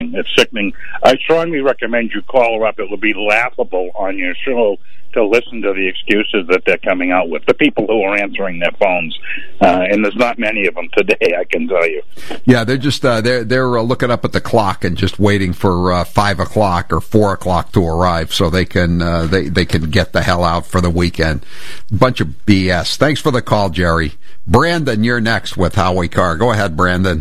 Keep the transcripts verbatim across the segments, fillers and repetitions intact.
Um, it's sickening. I strongly recommend you call her up. It will be laughable on your show to listen to the excuses that they're coming out with. The people who are answering their phones, uh, and there's not many of them today, I can tell you. Yeah, they're just uh, they're they're uh, looking up at the clock and just waiting for uh, five o'clock or four o'clock to arrive so they can uh, they they can get the hell out for the weekend. Bunch of B S. Thanks for the call, Jerry. Brandon, you're next with Howie Carr. Go ahead, Brandon.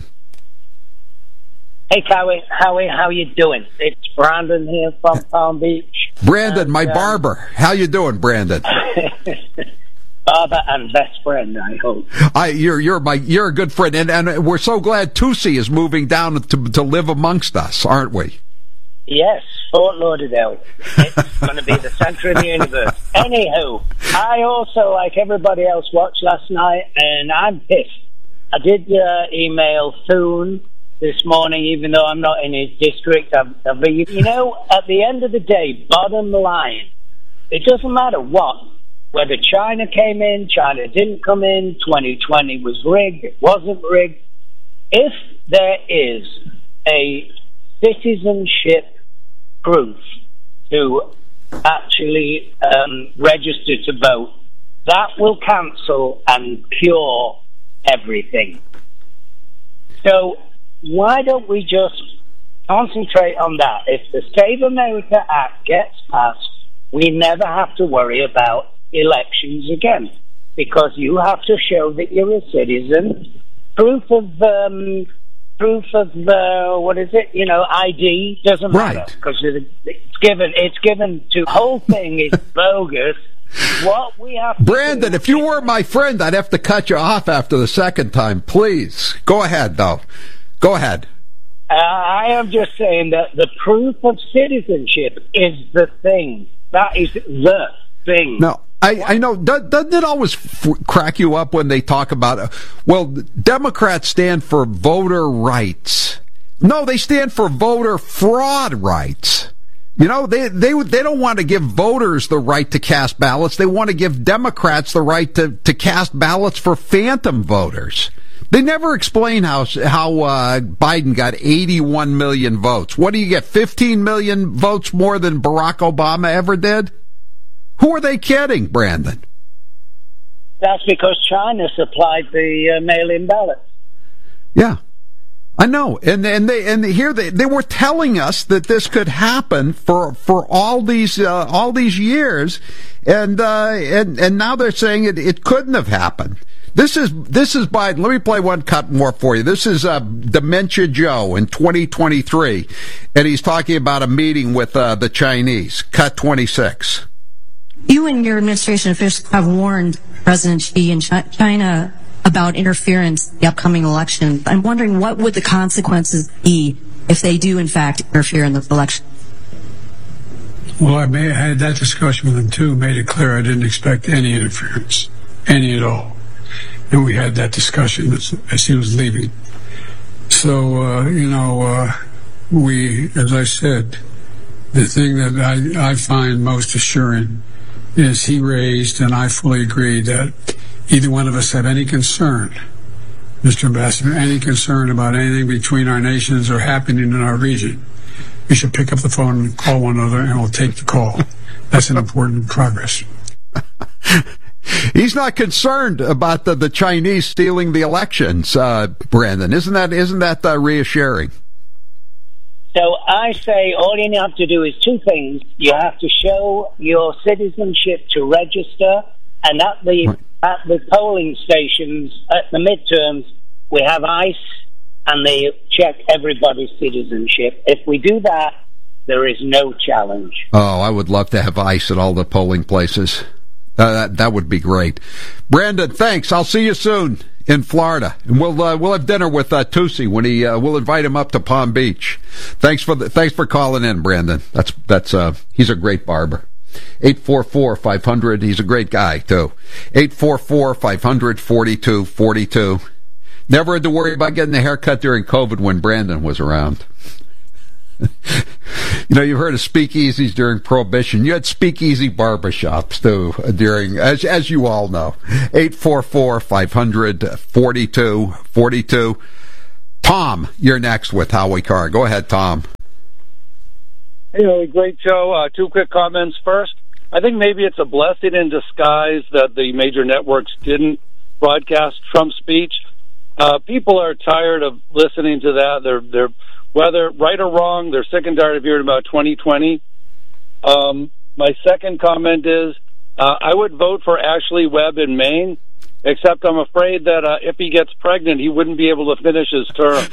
Hey, Howie, Howie, how you doing? It's Brandon here from Palm Beach. Brandon, and, my um, barber. How you doing, Brandon? Barber and best friend, I hope. I, you're you're my you're a good friend, and and we're so glad Tusi is moving down to to live amongst us, aren't we? Yes, Fort Lauderdale. It's going to be the center of the universe. Anywho, I also, like everybody else, watched last night, and I'm pissed. I did uh, email Thune this morning, even though I'm not in his district. I've, I've been, you know, at the end of the day, bottom line, it doesn't matter what, whether China came in, China didn't come in, twenty twenty was rigged, it wasn't rigged. If there is a citizenship proof to actually um, register to vote, that will cancel and cure everything. So why don't we just concentrate on that? If the Save America Act gets passed, we never have to worry about elections again, because you have to show that you're a citizen. Proof of um, proof of uh, what is it? You know, I D doesn't matter, because right. it's given. It's given to the whole thing is bogus. What we have to Brandon, do, if you were my friend, I'd have to cut you off after the second time. Please go ahead, though. Go ahead. Uh, I am just saying that the proof of citizenship is the thing. That is the thing. No, I, I know. Doesn't it always f- crack you up when they talk about, uh, well, Democrats stand for voter rights. No, they stand for voter fraud rights. You know, they they they don't want to give voters the right to cast ballots. They want to give Democrats the right to, to cast ballots for phantom voters. They never explain how how uh, Biden got eighty-one million votes. What do you get, fifteen million votes more than Barack Obama ever did? Who are they kidding, Brandon? That's because China supplied the uh, mail-in ballots. Yeah. I know, and and they and here they they were telling us that this could happen for for all these uh, all these years, and uh, and and now they're saying it it couldn't have happened. This is this is Biden. Let me play one cut more for you. This is uh, Dementia Joe in twenty twenty-three, and he's talking about a meeting with uh, the Chinese. Cut twenty-six. You and your administration officials have warned President Xi and China about interference in the upcoming election. I'm wondering, what would the consequences be if they do, in fact, interfere in the election? Well, I, may, I had that discussion with them, too, made it clear I didn't expect any interference, any at all. And we had that discussion as, as he was leaving. So, uh, you know, uh, we, as I said, the thing that I, I find most assuring is he raised, and I fully agree, that either one of us have any concern, Mister Ambassador, any concern about anything between our nations or happening in our region, we should pick up the phone and call one another, and we'll take the call. That's an important progress. He's not concerned about the, the Chinese stealing the elections, uh, Brandon. Isn't that isn't that uh, reassuring? So I say all you have to do is two things. You have to show your citizenship to register, and at the right. at the polling stations, at the midterms, we have ICE, and they check everybody's citizenship. If we do that, there is no challenge. Oh, I would love to have ICE at all the polling places. Uh, that, that would be great. Brandon, thanks. I'll see you soon in Florida, and we'll uh, we'll have dinner with uh, Tusi when he uh, we'll invite him up to Palm Beach. Thanks for the, thanks for calling in, Brandon. That's that's uh he's a great barber. eight four four, five hundred. He's a great guy too. eight four four, five hundred, forty-two forty-two. Never had to worry about getting a haircut during COVID when Brandon was around. You know, you've heard of speakeasies during Prohibition. You had speakeasy barbershops, too, during, as as you all know. eight four four, five hundred, forty-two forty-two. Tom, you're next with Howie Carr. Go ahead, Tom. Hey, Ellie, great show. Uh, two quick comments. First, I think maybe it's a blessing in disguise that the major networks didn't broadcast Trump's speech. Uh, people are tired of listening to that. They're, they're, whether right or wrong, they're sick and tired of hearing about twenty twenty. Um, my second comment is, uh, I would vote for Ashley Webb in Maine, except I'm afraid that uh, if he gets pregnant, he wouldn't be able to finish his term.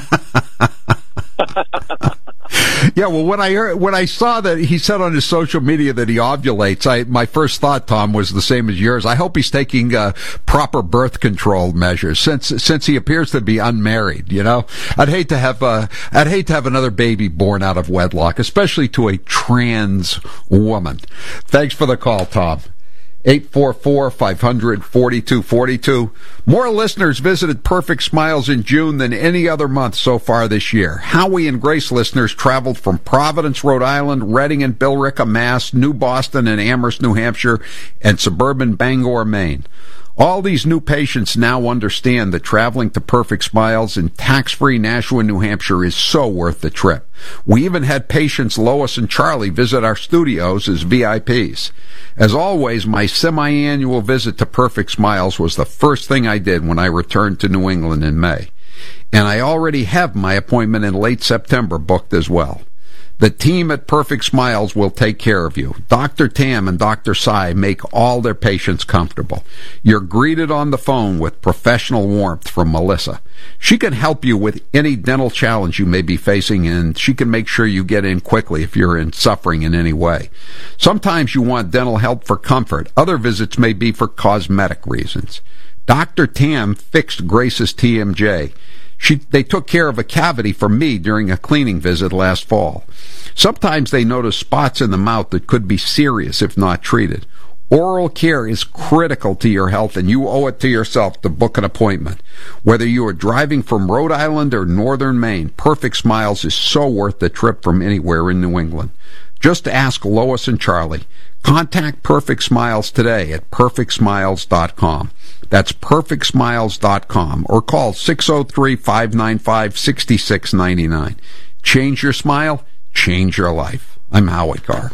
Yeah, well, when I heard, when I saw that he said on his social media that he ovulates, I my first thought, Tom, was the same as yours. I hope he's taking uh, proper birth control measures since since he appears to be unmarried. You know, I'd hate to have uh, I'd hate to have another baby born out of wedlock, especially to a trans woman. Thanks for the call, Tom. eight four four, five hundred, forty-two forty-two. More listeners visited Perfect Smiles in June than any other month so far this year. Howie and Grace listeners traveled from Providence, Rhode Island, Reading and Billerica, Mass., New Boston and Amherst, New Hampshire, and suburban Bangor, Maine. All these new patients now understand that traveling to Perfect Smiles in tax-free Nashua, New Hampshire is so worth the trip. We even had patients Lois and Charlie visit our studios as V I Ps. As always, my semi-annual visit to Perfect Smiles was the first thing I did when I returned to New England in May. And I already have my appointment in late September booked as well. The team at Perfect Smiles will take care of you. Doctor Tam and Doctor Sai make all their patients comfortable. You're greeted on the phone with professional warmth from Melissa. She can help you with any dental challenge you may be facing, and she can make sure you get in quickly if you're in suffering in any way. Sometimes you want dental help for comfort. Other visits may be for cosmetic reasons. Doctor Tam fixed Grace's T M J. She, they took care of a cavity for me during a cleaning visit last fall. Sometimes they notice spots in the mouth that could be serious if not treated. Oral care is critical to your health, and you owe it to yourself to book an appointment. Whether you are driving from Rhode Island or northern Maine, Perfect Smiles is so worth the trip from anywhere in New England. Just ask Lois and Charlie. Contact Perfect Smiles today at perfect smiles dot com. That's perfect smiles dot com, or call six oh three, five nine five, six six nine nine. Change your smile, change your life. I'm Howie Carr.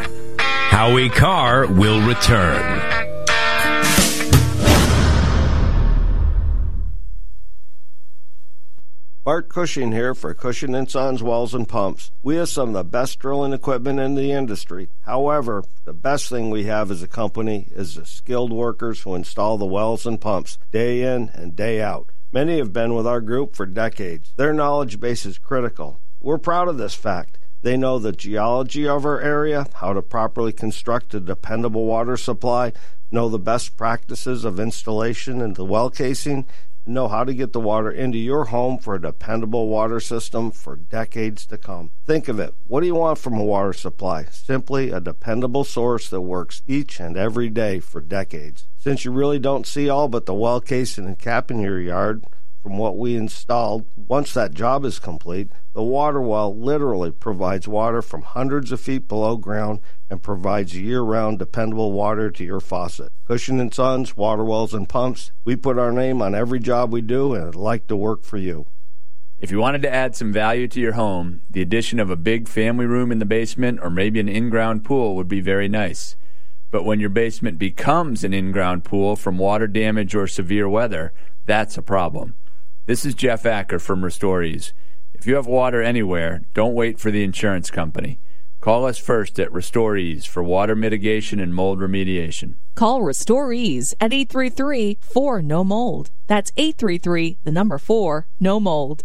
Howie Carr will return. Bart Cushing here for Cushing and Sons Wells and Pumps. We have some of the best drilling equipment in the industry. However, the best thing we have as a company is the skilled workers who install the wells and pumps day in and day out. Many have been with our group for decades. Their knowledge base is critical. We're proud of this fact. They know the geology of our area, how to properly construct a dependable water supply, know the best practices of installation and the well casing, know how to get the water into your home for a dependable water system for decades to come. Think of it. What do you want from a water supply? Simply a dependable source that works each and every day for decades. Since you really don't see all but the well casing and cap in your yard, from what we installed, once that job is complete, the water well literally provides water from hundreds of feet below ground and provides year-round dependable water to your faucet. Cushing and Sons, Water Wells and Pumps, we put our name on every job we do, and I'd like to work for you. If you wanted to add some value to your home, the addition of a big family room in the basement or maybe an in-ground pool would be very nice. But when your basement becomes an in-ground pool from water damage or severe weather, that's a problem. This is Jeff Acker from RestoreEase. If you have water anywhere, don't wait for the insurance company. Call us first at RestoreEase for water mitigation and mold remediation. Call RestoreEase at eight three three, four, N O mold. That's eight three three, the number four, no mold.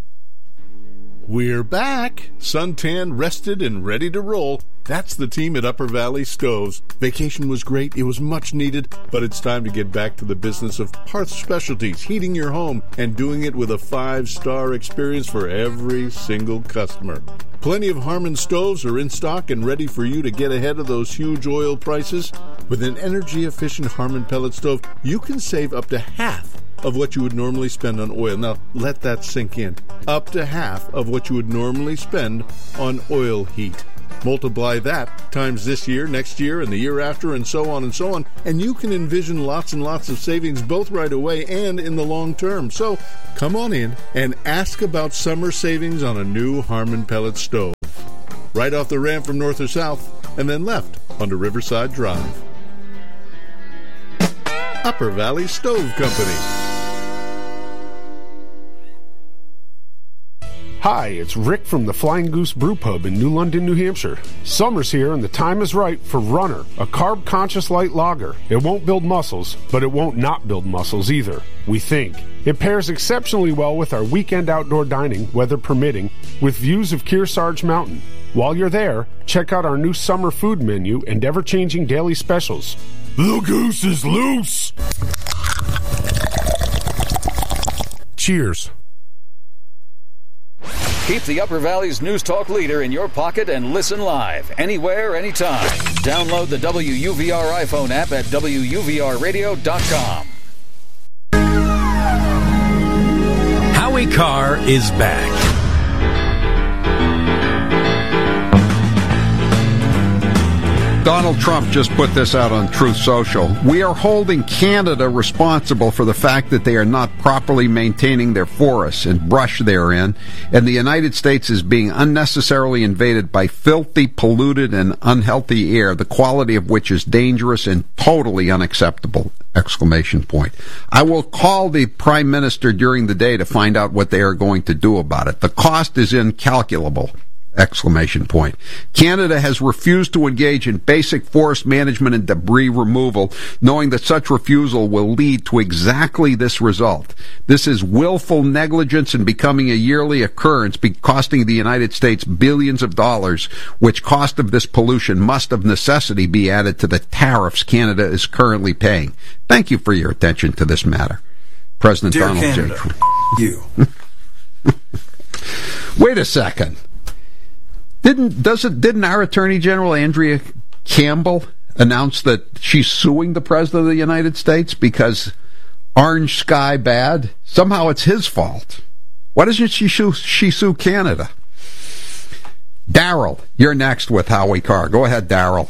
We're back. Suntan, rested, and ready to roll. That's the team at Upper Valley Stoves. Vacation was great. It was much needed, but it's time to get back to the business of hearth specialties, heating your home, and doing it with a five-star experience for every single customer. Plenty of Harmon stoves are in stock and ready for you to get ahead of those huge oil prices. With an energy-efficient Harmon pellet stove, you can save up to half of what you would normally spend on oil. Now, let that sink in. Up to half of what you would normally spend on oil heat. Multiply that times this year, next year, and the year after, and so on and so on, and you can envision lots and lots of savings both right away and in the long term. So come on in and ask about summer savings on a new Harmon pellet stove. right off the ramp from north or south, and then left onto Riverside Drive. Upper Valley Stove Company. Hi, it's Rick from the Flying Goose Brew Pub in New London, New Hampshire. Summer's here and the time is right for Runner, a carb-conscious light lager. It won't build muscles, but it won't not build muscles either, we think. It pairs exceptionally well with our weekend outdoor dining, weather permitting, with views of Kearsarge Mountain. While you're there, check out our new summer food menu and ever-changing daily specials. The goose is loose! Cheers. Keep the Upper Valley's News Talk leader in your pocket and listen live, anywhere, anytime. Download the W U V R iPhone app at W U V R radio dot com. Howie Carr is back. Donald Trump just put this out on Truth Social. We are holding Canada responsible for the fact that they are not properly maintaining their forests and brush therein, and the United States is being unnecessarily invaded by filthy, polluted, and unhealthy air, the quality of which is dangerous and totally unacceptable! Exclamation point. I will call the Prime Minister during the day to find out what they are going to do about it. The cost is incalculable! Exclamation point. Canada has refused to engage in basic forest management and debris removal, knowing that such refusal will lead to exactly this result. This is willful negligence and becoming a yearly occurrence, be costing the United States billions of dollars, which cost of this pollution must of necessity be added to the tariffs Canada is currently paying. Thank you for your attention to this matter. President Dear Donald Canada, J. you. Wait a second. Didn't doesn't didn't our Attorney General Andrea Campbell announce that she's suing the President of the United States because Orange Sky bad? Somehow it's his fault. Why doesn't she sue, she sue Canada? Daryl, you're next with Howie Carr. Go ahead, Daryl.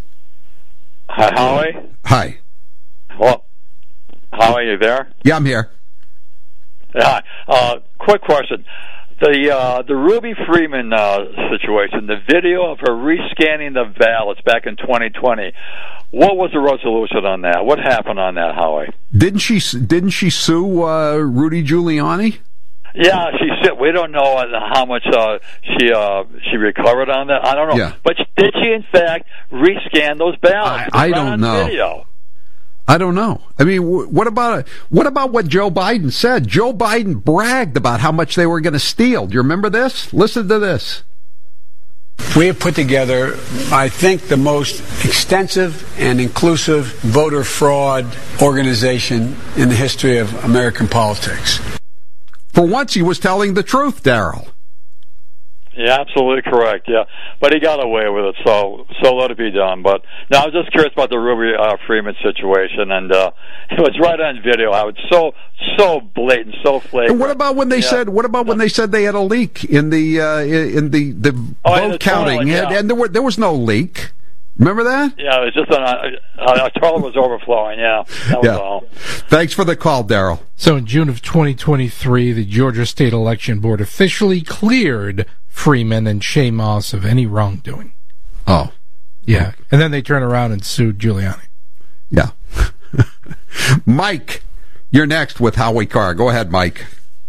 Hi, Howie. Hi. Well, Howie, are you there? Yeah, I'm here. Hi. Uh, quick question. The uh, the Ruby Freeman uh, situation, the video of her rescanning the ballots back in twenty twenty. What was the resolution on that? What happened on that, Howie? Didn't she didn't she sue uh, Rudy Giuliani? Yeah, she said we don't know how much uh, she uh, she recovered on that. I don't know, yeah. But did she in fact rescan those ballots? I, I don't know. Video. I don't know. I mean, what about what about what Joe Biden said? Joe Biden bragged about how much they were going to steal. Do you remember this? Listen to this. We have put together, I think, the most extensive and inclusive voter fraud organization in the history of American politics. For once, he was telling the truth, Daryl. Yeah, absolutely correct. Yeah, but he got away with it, so so let it be done. But now I was just curious about the Ruby uh, Freeman situation, and uh, it was right on video. How it's so so blatant, so flagrant. And what about when they yeah. said? What about when they said they had a leak in the uh, in the the oh, vote the counting, toilet, yeah. and, and there were there was no leak. Remember that? Yeah, it was just an, uh, a toilet was overflowing. Yeah, that was yeah. all. Thanks for the call, Daryl. So in June of twenty twenty-three, the Georgia State Election Board officially cleared Freeman and Shea Moss of any wrongdoing. Oh. Yeah. And then they turn around and sued Giuliani. Yeah. Mike, you're next with Howie Carr. Go ahead, Mike.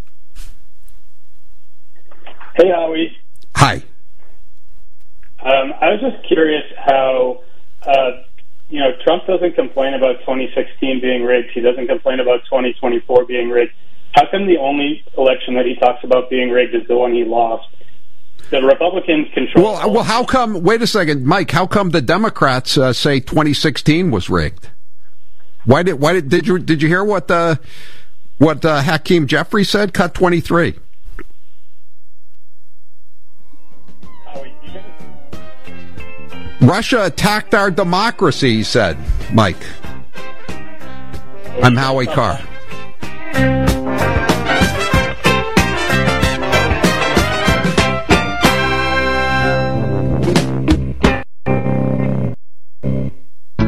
Hey, Howie. Hi. Um, I was just curious how, uh, you know, Trump doesn't complain about twenty sixteen being rigged. He doesn't complain about twenty twenty-four being rigged. How come the only election that he talks about being rigged is the one he lost? The Republicans control. Well, well, how come? Wait a second, Mike. How come the Democrats uh, say twenty sixteen was rigged? Why did? Why did? Did you did you hear what uh, what uh, Hakeem Jeffrey said? Cut twenty-three. Russia attacked our democracy, he said. Mike. I'm Howie Carr.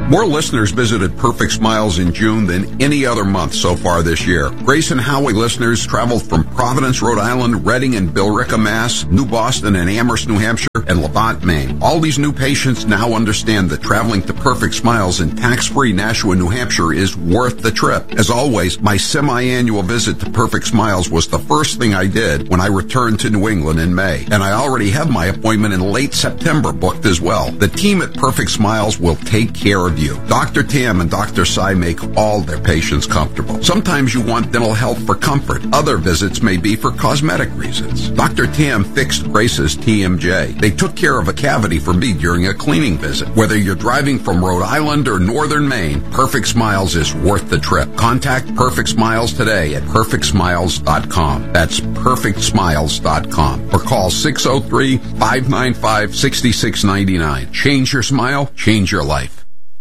More listeners visited Perfect Smiles in June than any other month so far this year. Grace and Howie listeners traveled from Providence, Rhode Island, Reading and Billerica, Mass., New Boston and Amherst, New Hampshire, and Levant, Maine. All these new patients now understand that traveling to Perfect Smiles in tax-free Nashua, New Hampshire is worth the trip. As always, my semi-annual visit to Perfect Smiles was the first thing I did when I returned to New England in May, and I already have my appointment in late September booked as well. The team at Perfect Smiles will take care of you. Doctor Tam and Doctor Sai make all their patients comfortable. Sometimes you want dental health for comfort. Other visits may be for cosmetic reasons. Doctor Tam fixed Grace's T M J. They took care of a cavity for me during a cleaning visit. Whether you're driving from Rhode Island or northern Maine, Perfect Smiles is worth the trip. Contact Perfect Smiles today at perfect smiles dot com. That's perfect smiles dot com. Or call six oh three, five nine five, six six nine nine. Change your smile, change your life.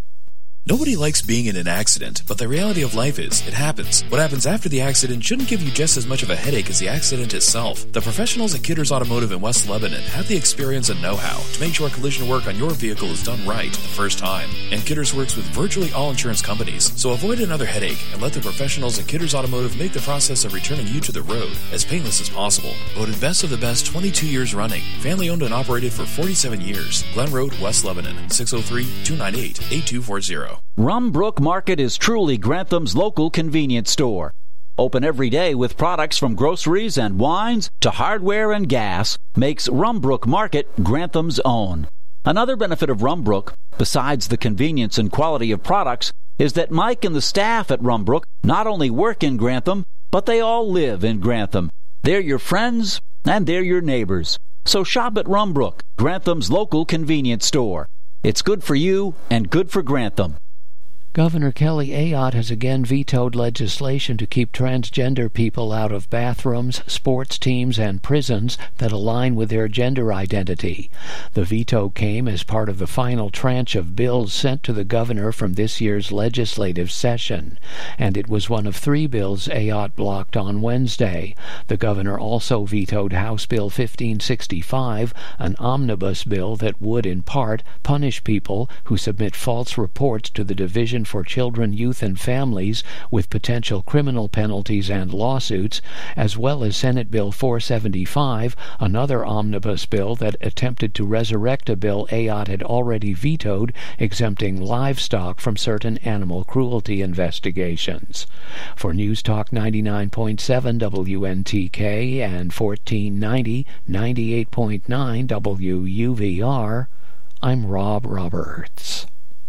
Nobody likes being in an accident, but the reality of life is, it happens. What happens after the accident shouldn't give you just as much of a headache as the accident itself. The professionals at Kidders Automotive in West Lebanon have the experience and know-how to make sure collision work on your vehicle is done right the first time. And Kidders works with virtually all insurance companies, so avoid another headache and let the professionals at Kidders Automotive make the process of returning you to the road as painless as possible. Voted best of the best twenty-two years running. Family owned and operated for forty-seven years. Glen Road, West Lebanon, six oh three, two nine eight, eight two four zero. Rumbrook Market is truly Grantham's local convenience store. Open every day with products from groceries and wines to hardware and gas makes Rumbrook Market Grantham's own. Another benefit of Rumbrook, besides the convenience and quality of products, is that Mike and the staff at Rumbrook not only work in Grantham, but they all live in Grantham. They're your friends and they're your neighbors. So shop at Rumbrook, Grantham's local convenience store. It's good for you and good for Grantham. Governor Kelly Ayotte has again vetoed legislation to keep transgender people out of bathrooms, sports teams, and prisons that align with their gender identity. The veto came as part of the final tranche of bills sent to the governor from this year's legislative session, and it was one of three bills Ayotte blocked on Wednesday. The governor also vetoed House Bill fifteen sixty-five, an omnibus bill that would, in part, punish people who submit false reports to the Division for Children, Youth, and Families with potential criminal penalties and lawsuits, as well as Senate Bill four seventy-five, another omnibus bill that attempted to resurrect a bill Ayotte had already vetoed, exempting livestock from certain animal cruelty investigations. For News Talk ninety-nine point seven W N T K and fourteen ninety, ninety-eight point nine W U V R, I'm Rob Roberts.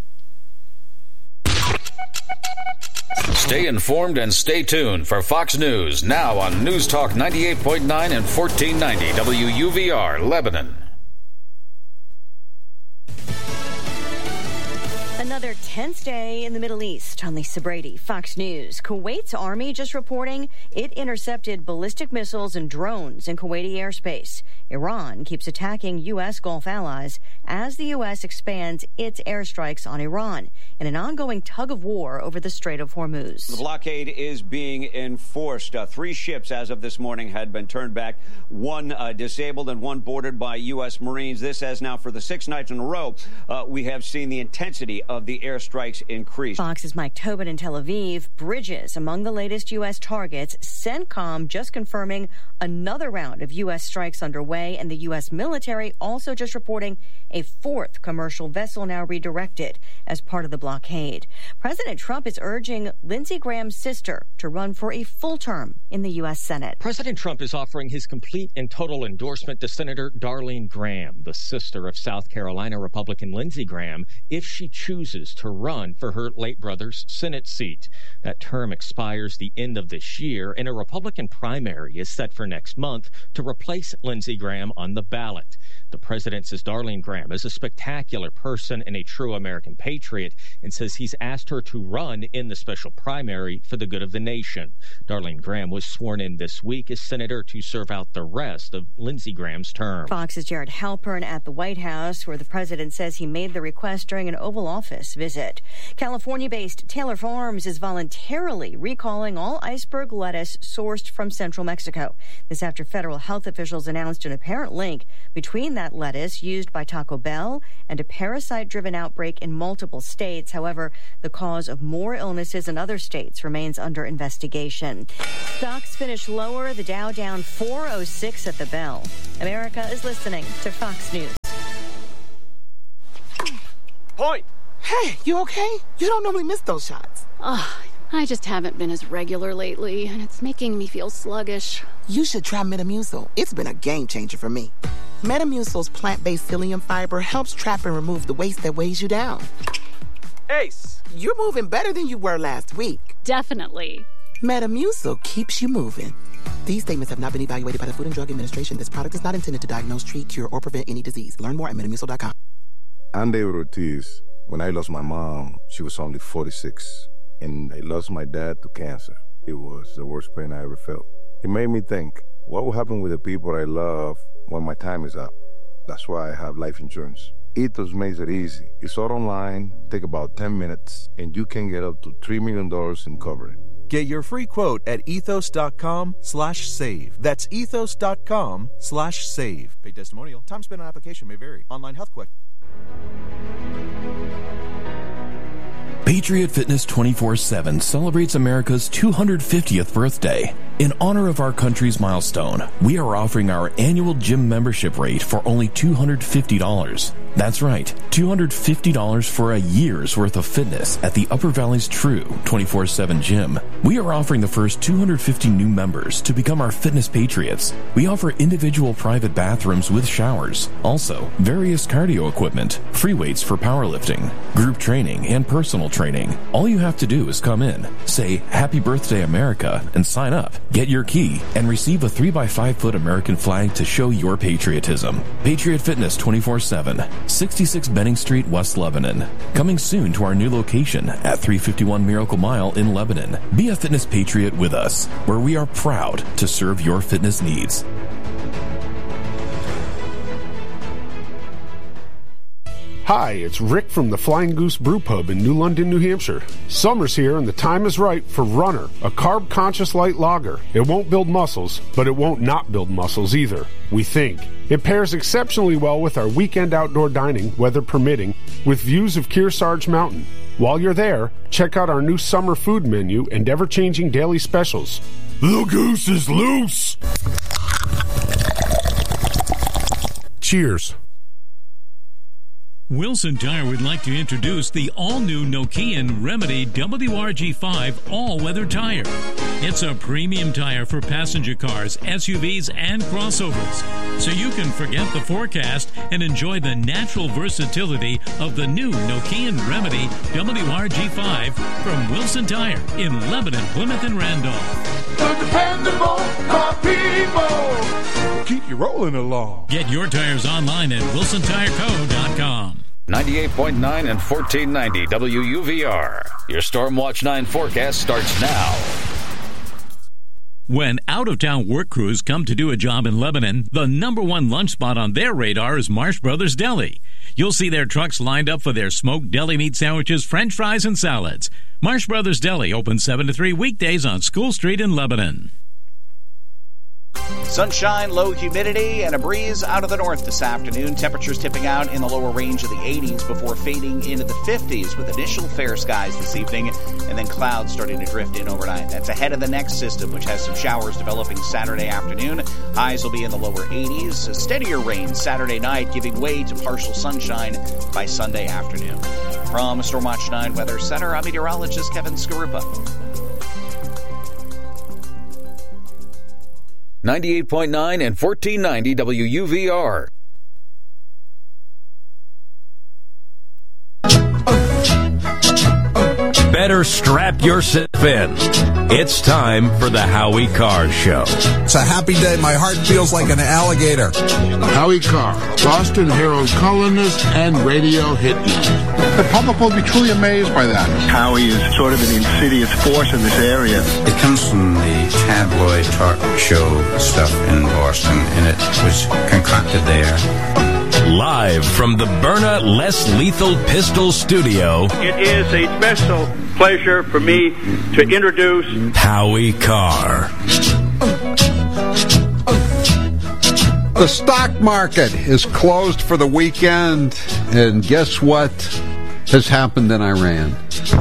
Stay informed and stay tuned for Fox News, now on News Talk ninety-eight point nine and fourteen ninety W U V R, Lebanon. Another tense day in the Middle East. On Lisa Brady, Fox News. Kuwait's army just reporting it intercepted ballistic missiles and drones in Kuwaiti airspace. Iran keeps attacking U S Gulf allies as the U S expands its airstrikes on Iran in an ongoing tug-of-war over the Strait of Hormuz. The blockade is being enforced. Uh, three ships as of this morning had been turned back, one uh, disabled and one boarded by U S Marines. This has now, for the sixth night in a row, uh, we have seen the intensity of the airstrikes increase. Fox's Mike Tobin in Tel Aviv. Bridges among the latest U S targets. CENTCOM just confirming another round of U S strikes underway, and the U S military also just reporting a fourth commercial vessel now redirected as part of the blockade. President Trump is urging Lindsey Graham's sister to run for a full term in the U S Senate. President Trump is offering his complete and total endorsement to Senator Darlene Graham, the sister of South Carolina Republican Lindsey Graham, if she chooses to run for her late brother's Senate seat. That term expires the end of this year, and a Republican primary is set for next month to replace Lindsey Graham on the ballot. The president says Darlene Graham is a spectacular person and a true American patriot, and says he's asked her to run in the special primary for the good of the nation. Darlene Graham was sworn in this week as senator to serve out the rest of Lindsey Graham's term. Fox's Jared Halpern at the White House, where the president says he made the request during an Oval Office office visit. California-based Taylor Farms is voluntarily recalling all iceberg lettuce sourced from central Mexico. This after federal health officials announced an apparent link between that lettuce used by Taco Bell and a parasite-driven outbreak in multiple states. However, the cause of more illnesses in other states remains under investigation. Stocks finished lower, the Dow down four oh six at the bell. America is listening to Fox News. Point! Hey, you okay? You don't normally miss those shots. Oh, I just haven't been as regular lately, and it's making me feel sluggish. You should try Metamucil. It's been a game changer for me. Metamucil's plant-based psyllium fiber helps trap and remove the waste that weighs you down. Ace, you're moving better than you were last week. Definitely. Metamucil keeps you moving. These statements have not been evaluated by the Food and Drug Administration. This product is not intended to diagnose, treat, cure, or prevent any disease. Learn more at metamucil dot com. I'm David Ortiz. When I lost my mom, she was only forty-six, and I lost my dad to cancer. It was the worst pain I ever felt. It made me think, what will happen with the people I love when my time is up? That's why I have life insurance. Ethos makes it easy. It's all online, take about ten minutes, and you can get up to three million dollars in coverage. Get your free quote at ethos.com slash save. That's ethos.com slash save. Paid testimonial. Time spent on application may vary. Online health question. Patriot Fitness twenty-four seven celebrates America's two hundred fiftieth birthday. In honor of our country's milestone, we are offering our annual gym membership rate for only two hundred fifty dollars. That's right, two hundred fifty dollars for a year's worth of fitness at the Upper Valley's true twenty-four seven gym. We are offering the first two hundred fifty new members to become our fitness patriots. We offer individual private bathrooms with showers, also various cardio equipment, free weights for powerlifting, group training, and personal training. All you have to do is come in, say Happy Birthday America, and sign up. Get your key and receive a three by five foot American flag to show your patriotism. Patriot Fitness twenty-four seven, sixty-six Benning Street, West Lebanon. Coming soon to our new location at three fifty-one Miracle Mile in Lebanon. Be a fitness patriot with us, where we are proud to serve your fitness needs. Hi, it's Rick from the Flying Goose Brew Pub in New London, New Hampshire. Summer's here and the time is right for Runner, a carb-conscious light lager. It won't build muscles, but it won't not build muscles either, we think. It pairs exceptionally well with our weekend outdoor dining, weather permitting, with views of Kearsarge Mountain. While you're there, check out our new summer food menu and ever-changing daily specials. The goose is loose! Cheers. Wilson Tire would like to introduce the all-new Nokian Remedy W R G five all-weather tire. It's a premium tire for passenger cars, S U Vs, and crossovers, so you can forget the forecast and enjoy the natural versatility of the new Nokian Remedy W R G five from Wilson Tire in Lebanon, Plymouth, and Randolph. The dependable car people. Keep you rolling along. Get your tires online at wilson tire co dot com. ninety-eight point nine and fourteen ninety W U V R. Your Storm Watch nine forecast starts now. When out-of-town work crews come to do a job in Lebanon, the number one lunch spot on their radar is Marsh Brothers Deli. You'll see their trucks lined up for their smoked deli meat sandwiches, french fries, and salads. Marsh Brothers Deli open seven to three weekdays on School Street in Lebanon. Sunshine, low humidity, and a breeze out of the north this afternoon. Temperatures tipping out in the lower range of the eighties before fading into the fifties with initial fair skies this evening and then clouds starting to drift in overnight. That's ahead of the next system, which has some showers developing Saturday afternoon. Highs will be in the lower eighties. A steadier rain Saturday night, giving way to partial sunshine by Sunday afternoon. From Storm Watch nine Weather Center, I'm meteorologist Kevin Skarupa. ninety-eight point nine and fourteen ninety W U V R. Better strap yourself in. It's time for the Howie Carr Show. It's a happy day. My heart feels like an alligator. Howie Carr, Boston Herald columnist and radio hitman. The public will be truly amazed by that. Howie is sort of an insidious force in this area. It comes from the tabloid talk show stuff in Boston, and it was concocted there. Live from the Byrna Less Lethal Pistol Studio, it is a special pleasure for me to introduce Howie Carr. The stock market is closed for the weekend, and guess what has happened in Iran?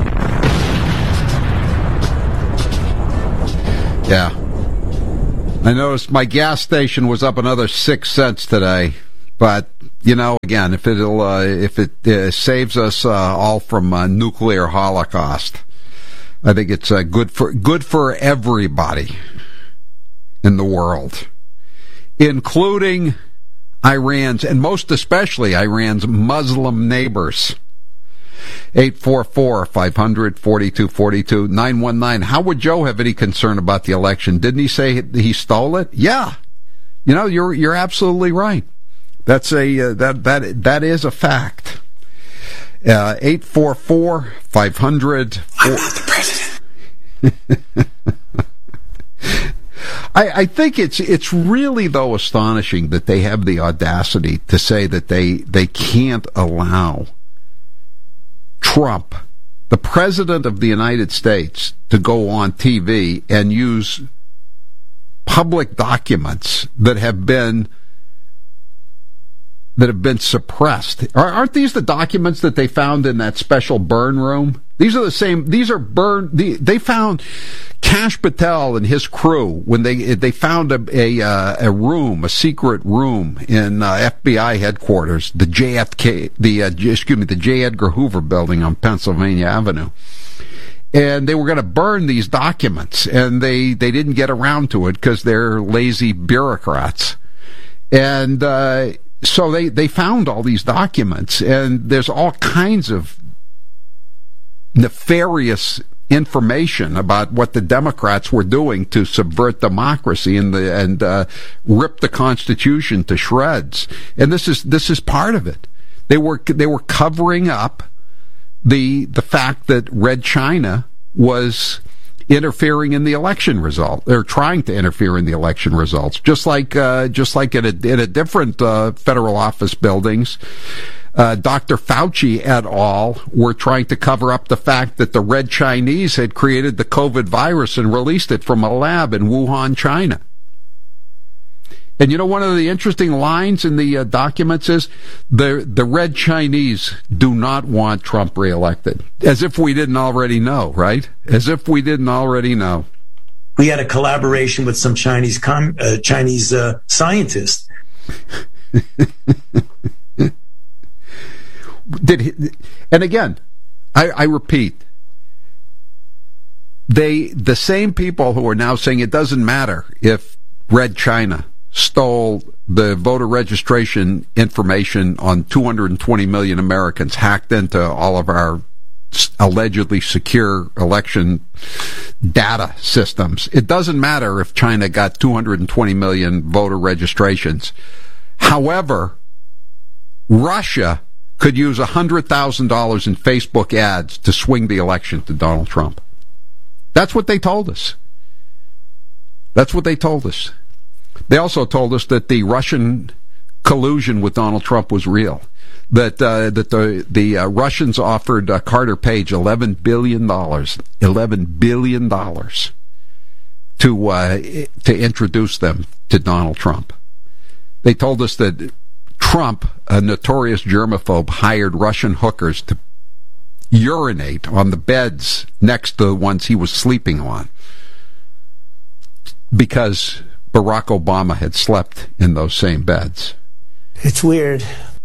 Yeah. I noticed my gas station was up another six cents today, but, you know, again, if it'll, uh, if it uh, saves us uh, all from a nuclear holocaust, I think it's uh, good for good for everybody in the world, including Iran's, and most especially Iran's Muslim neighbors. eight four four, five hundred, forty-two forty-two, nine one nine. How would Joe have any concern about the election? Didn't he say he stole it? Yeah. You know, you're you're absolutely right. That's a uh, that that that is a fact. Uh, eight four four, five hundred. I'm not the president. I, I think it's it's really, though, astonishing that they have the audacity to say that they they can't allow Trump, the President of the United States, to go on T V and use public documents that have been that have been suppressed. Aren't these the documents that they found in that special burn room? These are the same. These are burn. They found Kash Patel and his crew when they they found a a, uh, a room, a secret room in uh, F B I headquarters, the J F K, the uh, excuse me, the J. Edgar Hoover building on Pennsylvania Avenue. And they were going to burn these documents, and they, they didn't get around to it because they're lazy bureaucrats. And uh, so they, they found all these documents, and there's all kinds of nefarious information about what the Democrats were doing to subvert democracy and the and uh, rip the Constitution to shreds. And this is this is part of it. They were they were covering up the the fact that Red China was interfering in the election result. They're trying to interfere in the election results, just like uh, just like in a, in a different uh, federal office buildings. Uh, Doctor Fauci et al. Were trying to cover up the fact that the Red Chinese had created the COVID virus and released it from a lab in Wuhan, China. And you know, one of the interesting lines in the uh, documents is the the Red Chinese do not want Trump reelected. As if we didn't already know, right? As if we didn't already know. We had a collaboration with some Chinese com- uh, Chinese uh, scientists. Did he, and again, I, I repeat, they the same people who are now saying it doesn't matter if Red China stole the voter registration information on two hundred twenty million Americans, hacked into all of our allegedly secure election data systems. It doesn't matter if China got two hundred twenty million voter registrations. However, Russia could use one hundred thousand dollars in Facebook ads to swing the election to Donald Trump. That's what they told us. That's what they told us. They also told us that the Russian collusion with Donald Trump was real. That uh, that the the uh, Russians offered uh, Carter Page eleven billion dollars, eleven billion dollars to uh, to introduce them to Donald Trump. They told us that Trump, a notorious germaphobe, hired Russian hookers to urinate on the beds next to the ones he was sleeping on because Barack Obama had slept in those same beds. It's weird.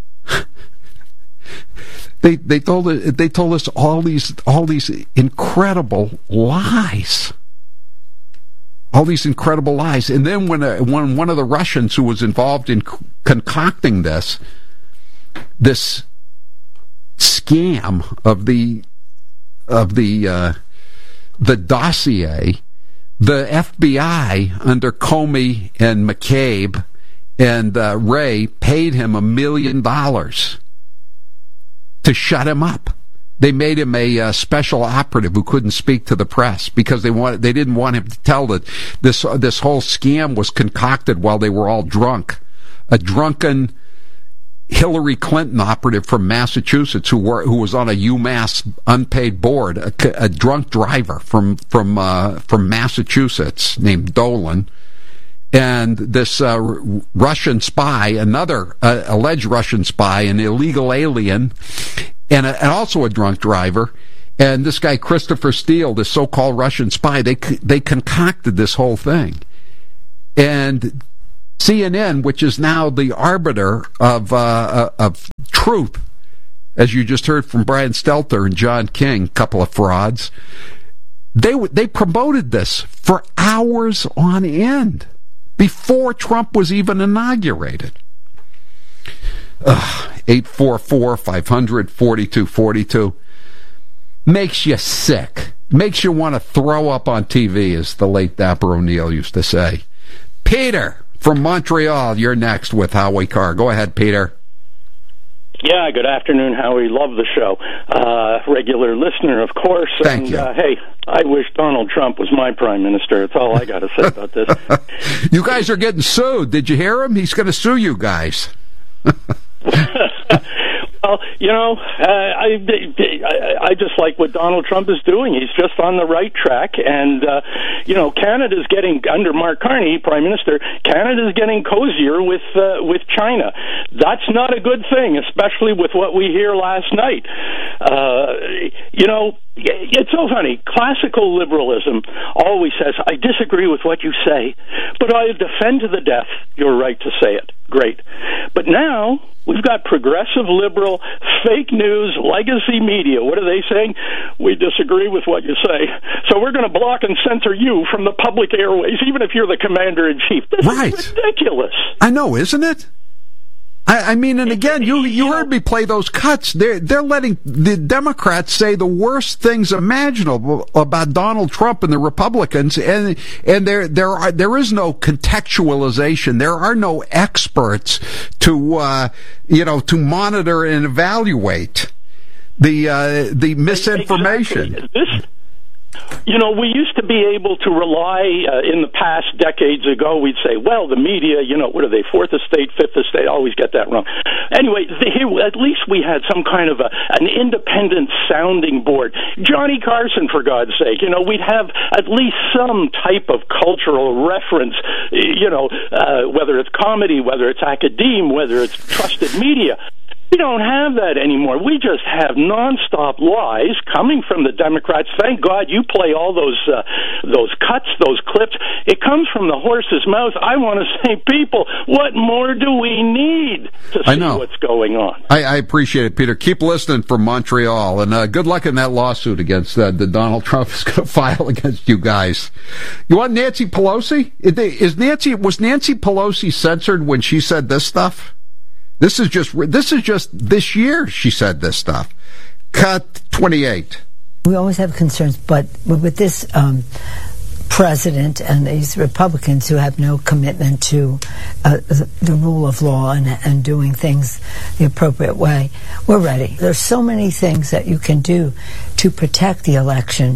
They they told they told us all these all these incredible lies. All these incredible lies. And then when, a, when one of the Russians who was involved in c- concocting this, this scam of the of the uh, the dossier, the F B I under Comey and McCabe and uh, Wray paid him a million dollars to shut him up. They made him a uh, special operative who couldn't speak to the press because they wanted, they didn't want him to tell that this this whole scam was concocted while they were all drunk. A drunken Hillary Clinton operative from Massachusetts who were, who was on a UMass unpaid board, a, a drunk driver from from uh, from Massachusetts named Dolan, and this uh, Russian spy, another uh, alleged Russian spy, an illegal alien, and, a, and also a drunk driver. And this guy Christopher Steele, this so-called Russian spy, they they concocted this whole thing, and C N N, which is now the arbiter of uh, of truth, as you just heard from Brian Stelter and John King, a couple of frauds, they they promoted this for hours on end before Trump was even inaugurated. eight four four, five hundred, forty-two forty-two makes you sick. Makes you want to throw up on T V, as the late Dapper O'Neill used to say. Peter from Montreal, you're next with Howie Carr. Go ahead, Peter. Yeah, good afternoon, Howie. Love the show. Uh, regular listener, of course. Thank and, you. Uh, hey, I wish Donald Trump was my prime minister. That's all I got to say about this. You guys are getting sued. Did you hear him? He's going to sue you guys. Well, you know, uh, I, I I just like what Donald Trump is doing. He's just on the right track. And, uh, you know, Canada's getting, under Mark Carney, Prime Minister, Canada's getting cozier with uh, with China. That's not a good thing, especially with what we hear last night. Uh, you know, it's so funny. Classical liberalism always says, I disagree with what you say, but I defend to the death your right to say it. Great. But now we've got progressive liberal fake news legacy media. What are they saying? We disagree with what you say, so we're going to block and censor you from the public airways, even if you're the commander-in-chief. This right. is ridiculous. I know, isn't it? I, I mean, and again, you you heard me play those cuts. They're they're letting the Democrats say the worst things imaginable about Donald Trump and the Republicans, and and there there are there is no contextualization. There are no experts to uh, you know to monitor and evaluate the uh, the misinformation. Exactly. This. You know, we used to be able to rely, uh, in the past, decades ago, we'd say, well, the media, you know, what are they, fourth estate, fifth estate, I always get that wrong. Anyway, the, at least we had some kind of a, an independent sounding board. Johnny Carson, for God's sake, you know, we'd have at least some type of cultural reference, you know, uh, whether it's comedy, whether it's academe, whether it's trusted media. We don't have that anymore. We just have nonstop lies coming from the Democrats. Thank God you play all those uh, those cuts, those clips. It comes from the horse's mouth. I want to say, people, what more do we need to see I know. what's going on? I, I appreciate it, Peter. Keep listening from Montreal, and uh, good luck in that lawsuit against uh, that Donald Trump is going to file against you guys. You want Nancy Pelosi? Is Nancy was Nancy Pelosi censored when she said this stuff? This is just this is just this year she said this stuff. Cut twenty-eight. We always have concerns, but with this um, president and these Republicans who have no commitment to uh, the, the rule of law and, and doing things the appropriate way, we're ready. There's so many things that you can do to protect the election,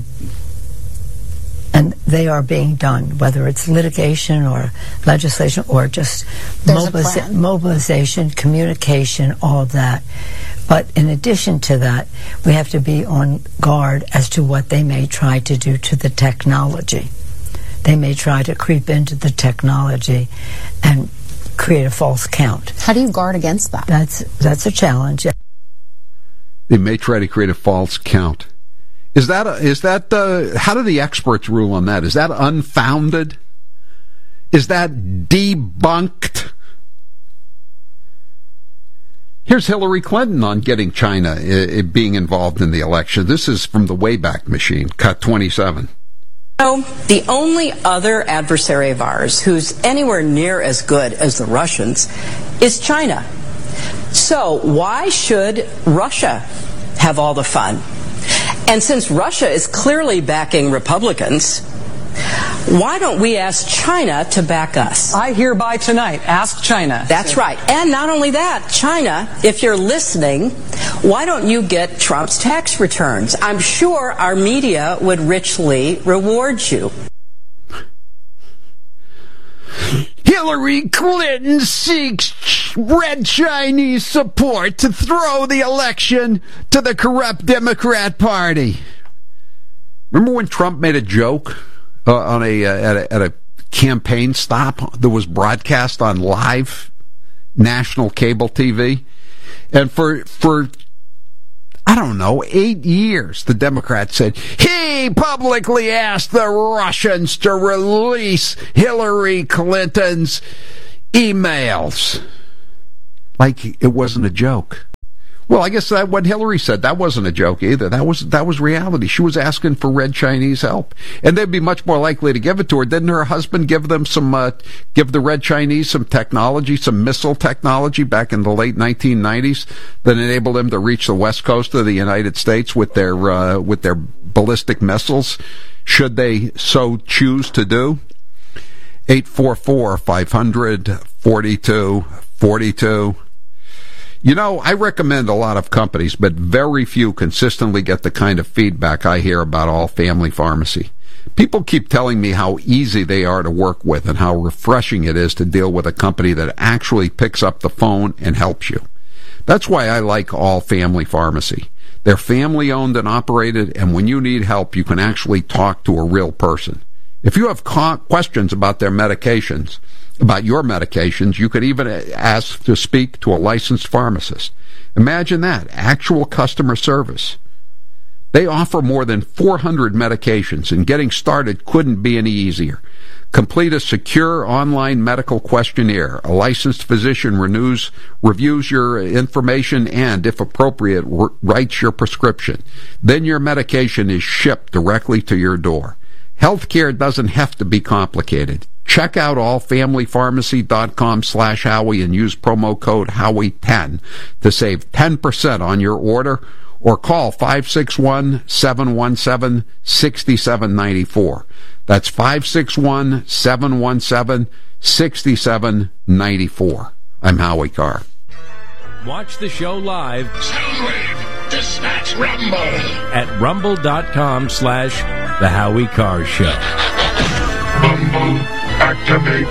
and they are being done, whether it's litigation or legislation or just mobiliza- mobilization, communication, all of that. But in addition to that, we have to be on guard as to what they may try to do to the technology. They may try to creep into the technology and create a false count. How do you guard against that? That's that's a challenge. They may try to create a false count. Is that, a, is that, uh, how do the experts rule on that? Is that unfounded? Is that debunked? Here's Hillary Clinton on getting China uh, being involved in the election. This is from the Wayback Machine, cut twenty-seven. No, the only other adversary of ours who's anywhere near as good as the Russians is China. So why should Russia have all the fun? And since Russia is clearly backing Republicans, why don't we ask China to back us? I hereby tonight ask China. That's right. And not only that, China, if you're listening, why don't you get Trump's tax returns? I'm sure our media would richly reward you. Hillary Clinton seeks red Chinese support to throw the election to the corrupt Democrat Party. Remember when Trump made a joke uh, on a, uh, at a at a campaign stop that was broadcast on live national cable T V? And for for I don't know, eight years, the Democrats said, he publicly asked the Russians to release Hillary Clinton's emails. Like it wasn't a joke. Well, I guess that what Hillary said, that wasn't a joke either. That was that was reality. She was asking for red Chinese help, and they'd be much more likely to give it to her. Didn't her husband give them some, uh, give the red Chinese some technology, some missile technology back in the late nineteen nineties that enabled them to reach the west coast of the United States with their uh, with their ballistic missiles, should they so choose to do? eight four four, five hundred, forty-two forty-two. You know, I recommend a lot of companies, but very few consistently get the kind of feedback I hear about All Family Pharmacy. People keep telling me how easy they are to work with and how refreshing it is to deal with a company that actually picks up the phone and helps you. That's why I like All Family Pharmacy. They're family-owned and operated, and when you need help, you can actually talk to a real person. If you have questions about their medications, about your medications, you could even ask to speak to a licensed pharmacist. Imagine that, actual customer service. They offer more than four hundred medications, and getting started couldn't be any easier. Complete a secure online medical questionnaire. A licensed physician renews, reviews your information and, if appropriate, writes your prescription. Then your medication is shipped directly to your door. Healthcare doesn't have to be complicated. Check out allfamilypharmacy.com slash Howie and use promo code Howie ten to save ten percent on your order, or call five six one, seven one seven, six seven nine four. That's five six one, seven one seven, six seven nine four. I'm Howie Carr. Watch the show live. Soundwave, dispatch Rumble. At rumble.com slash The Howie Carr Show. Rumble, activate.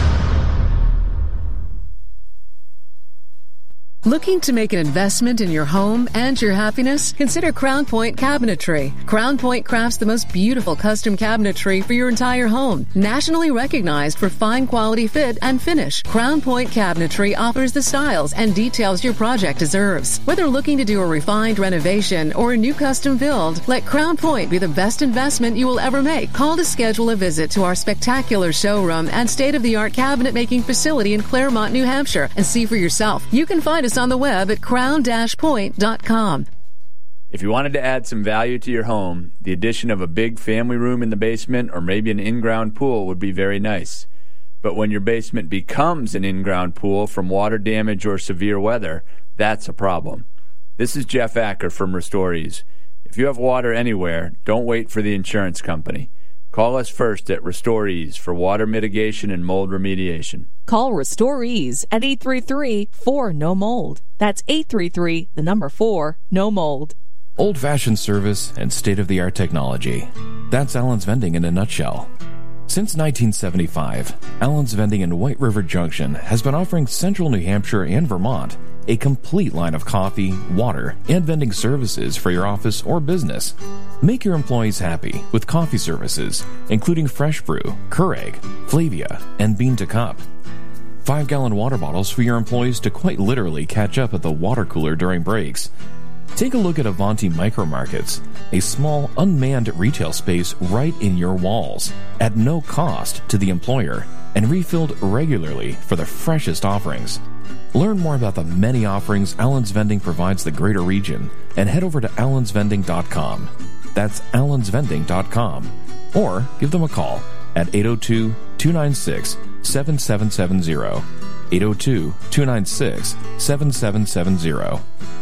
Looking to make an investment in your home and your happiness? Consider Crown Point Cabinetry. Crown Point crafts the most beautiful custom cabinetry for your entire home. Nationally recognized for fine quality fit and finish, Crown Point Cabinetry offers the styles and details your project deserves. Whether looking to do a refined renovation or a new custom build, let Crown Point be the best investment you will ever make. Call to schedule a visit to our spectacular showroom and state-of-the-art cabinet making facility in Claremont, New Hampshire, and see for yourself. You can find us on the web at crown dash point dot com. If you wanted to add some value to your home, the addition of a big family room in the basement or maybe an in-ground pool would be very nice. But when your basement becomes an in-ground pool from water damage or severe weather, that's a problem. This is Jeff Acker from RestoreEase. If you have water anywhere, don't wait for the insurance company. Call us first at RestoreEase for water mitigation and mold remediation. Call RestoreEase at eight three three, four, N O mold. That's eight three three, the number four, no mold. Old-fashioned service and state-of-the-art technology. That's Allen's Vending in a nutshell. Since nineteen seventy-five, Allen's Vending in White River Junction has been offering Central New Hampshire and Vermont a complete line of coffee, water, and vending services for your office or business. Make your employees happy with coffee services, including Fresh Brew, Keurig, Flavia, and Bean to Cup. Five-gallon water bottles for your employees to quite literally catch up at the water cooler during breaks. Take a look at Avanti Micro Markets, a small, unmanned retail space right in your walls, at no cost to the employer, and refilled regularly for the freshest offerings. Learn more about the many offerings Allen's Vending provides the greater region, and head over to allens vending dot com. That's allens vending dot com. Or give them a call at eight oh two, two nine six, seven seven seven zero. eight oh two, two nine six, seven seven seven zero.